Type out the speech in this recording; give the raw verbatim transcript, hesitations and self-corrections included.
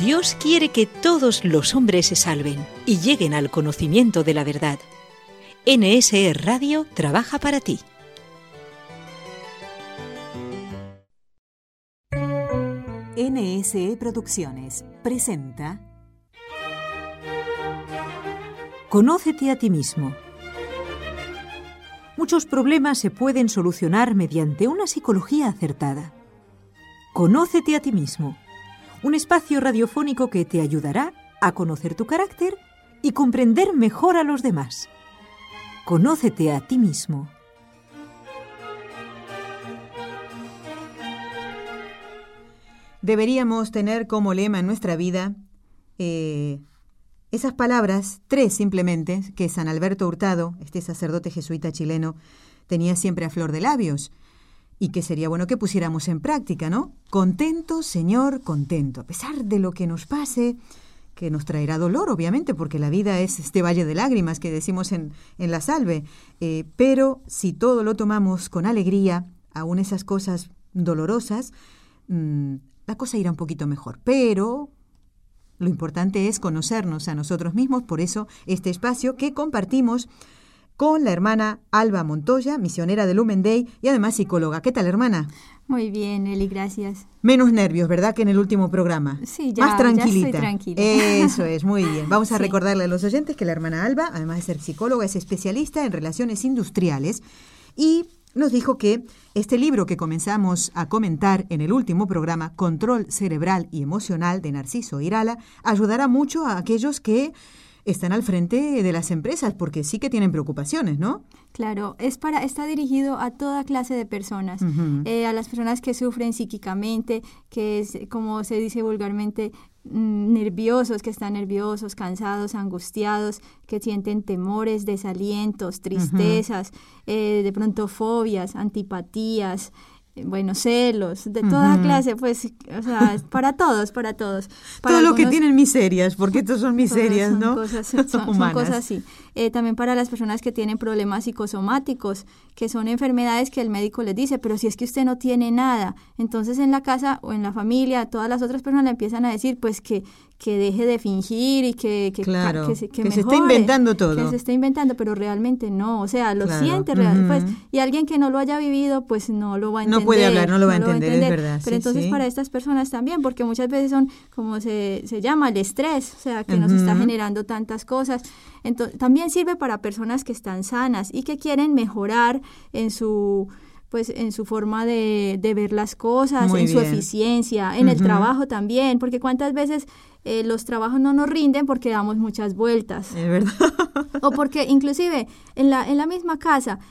Dios quiere que todos los hombres se salven y lleguen al conocimiento de la verdad. N S E Radio trabaja para ti. N S E Producciones presenta Conócete a ti mismo. Muchos problemas se pueden solucionar mediante una psicología acertada. Conócete a ti mismo. Un espacio radiofónico que te ayudará a conocer tu carácter y comprender mejor a los demás. Conócete a ti mismo. Deberíamos tener como lema en nuestra vida eh, esas palabras, tres simplemente, que San Alberto Hurtado, este sacerdote jesuita chileno, tenía siempre a flor de labios y que sería bueno que pusiéramos en práctica, ¿no? Contento, Señor, contento. A pesar de lo que nos pase, que nos traerá dolor, obviamente, porque la vida es este valle de lágrimas que decimos en, en la salve. Eh, pero si todo lo tomamos con alegría, aún esas cosas dolorosas, mmm, la cosa irá un poquito mejor. Pero lo importante es conocernos a nosotros mismos, por eso este espacio que compartimos con la hermana Alba Montoya, misionera de Lumen Day y además psicóloga. ¿Qué tal, hermana? Muy bien, Eli, gracias. Menos nervios, ¿verdad?, que en el último programa. Sí, ya, Más tranquilita. ya estoy tranquila. Eso es, muy bien. Vamos a Sí. recordarle a los oyentes que la hermana Alba, además de ser psicóloga, es especialista en relaciones industriales y nos dijo que este libro que comenzamos a comentar en el último programa, Control Cerebral y Emocional, de Narciso Irala, ayudará mucho a aquellos que están al frente de las empresas, porque sí que tienen preocupaciones, ¿no? Claro, es para, está dirigido a toda clase de personas, Uh-huh. eh, a las personas que sufren psíquicamente, que es, como se dice vulgarmente, mm, nerviosos, que están nerviosos, cansados, angustiados, que sienten temores, desalientos, tristezas, uh-huh. eh, de pronto fobias, antipatías, eh, bueno, celos, de toda Uh-huh. clase, pues, o sea, para todos, para todos. Para Todo lo que algunos- tienen miserias, porque estos son miserias, son ¿no? Cosas, son, son Humanas. cosas así. Eh, también para las personas que tienen problemas psicosomáticos, que son enfermedades que el médico les dice, pero si es que usted no tiene nada, entonces en la casa o en la familia, todas las otras personas le empiezan a decir, pues que, que deje de fingir y que, que, Claro, que, se, que que se está mejore, inventando todo. Que se está inventando, pero realmente no, o sea, lo Claro. siente, real, Ujú. pues, y alguien que no lo haya vivido, pues no lo va a No entender. puede hablar, no lo va a entender, es verdad, Pero sí, entonces sí. para estas personas también, porque muchas veces son, como se, se llama, el estrés, o sea, que nos está Ujú. generando tantas cosas. Entonces, también sirve para personas que están sanas y que quieren mejorar en su pues en su forma de, de ver las cosas, Muy en su bien. eficiencia, en el Ujú. trabajo también, porque cuántas veces eh, los trabajos no nos rinden porque damos muchas vueltas. Es verdad. O porque inclusive en la, en la misma casa